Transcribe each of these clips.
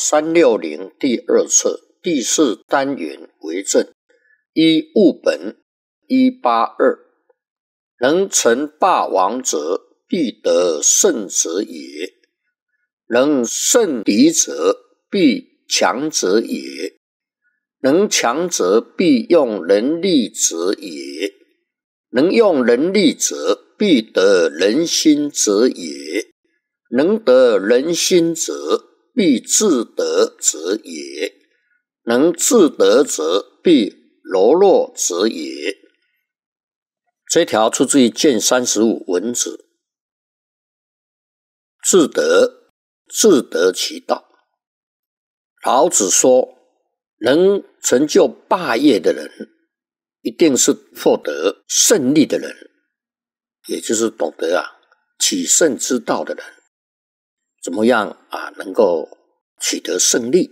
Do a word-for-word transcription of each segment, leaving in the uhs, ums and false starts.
三六零第二册第四单元为证。一物本一八二，能成霸王者，必得胜者也；能胜敌者，必强者也；能强者，必用能力者也；能用能力者，必得人心者也；能得人心者，必自得者也；能自得者，必柔弱者也。这条出自于卷三十五文子。自得，自得其道。老子说，能成就霸业的人，一定是获得胜利的人，也就是懂得啊取胜之道的人。怎么样啊能够取得胜利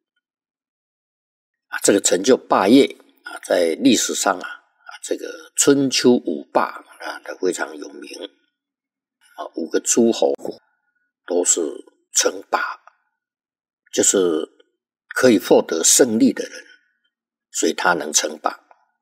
啊？这个成就霸业啊，在历史上啊，啊这个春秋五霸啊，它非常有名啊，五个诸侯都是称霸，就是可以获得胜利的人，所以他能称霸。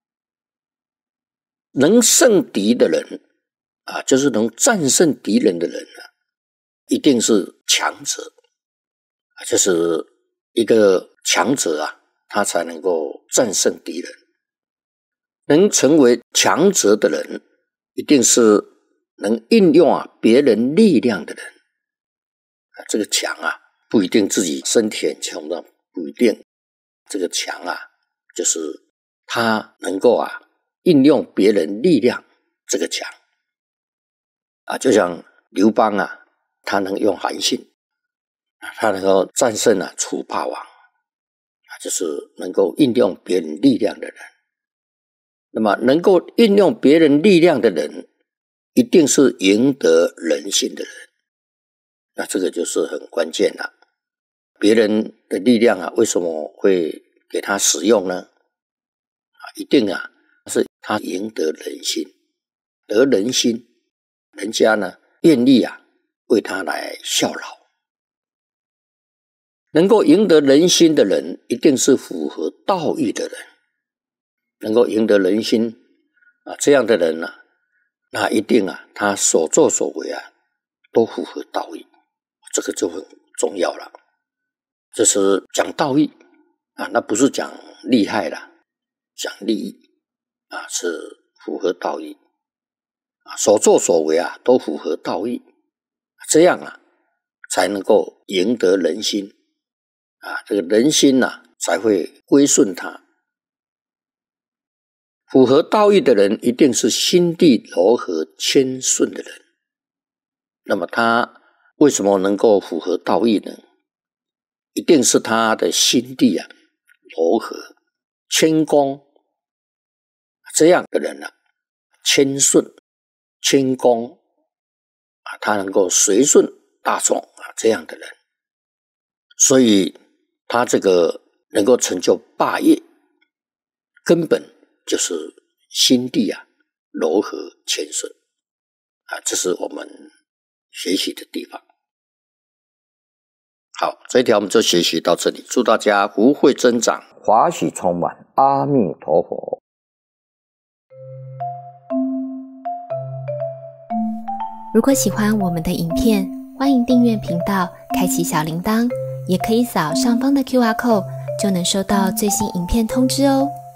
能胜敌的人啊，就是能战胜敌人的人啊，一定是强者啊，就是一个强者啊，他才能够战胜敌人。能成为强者的人，一定是能运用啊别人力量的人啊。这个强啊，不一定自己身体很强的，不一定。这个强啊，就是他能够啊运用别人力量，这个强啊，就像刘邦啊，他能用韩信，他能够战胜啊楚霸王啊，就是能够运用别人力量的人。那么能够运用别人力量的人，一定是赢得人心的人。那这个就是很关键了。别人的力量啊，为什么会给他使用呢？啊，一定啊是他赢得人心，得人心，人家呢愿意啊为他来效劳。能够赢得人心的人，一定是符合道义的人。能够赢得人心啊，这样的人呢、啊，那一定啊，他所作所为啊，都符合道义，这个就很重要了。这是讲道义啊，那不是讲利害啦，讲利益啊，是符合道义啊，所作所为啊，都符合道义，这样啊，才能够赢得人心啊，这个人心呐、啊，才会归顺他。符合道义的人，一定是心地柔和谦顺的人。那么他为什么能够符合道义呢？一定是他的心地啊柔和谦恭，这样的人啊，谦顺谦恭啊，他能够随顺大众啊，这样的人，所以他这个能够成就霸业，根本就是心地啊柔和谦顺啊，这是我们学习的地方。好，这一条我们就学习到这里，祝大家福慧增长，华喜充满，阿弥陀佛。 如果喜欢我们的影片，欢迎订阅频道，开启小铃铛，也可以扫上方的 Q R code， 就能收到最新影片通知哦。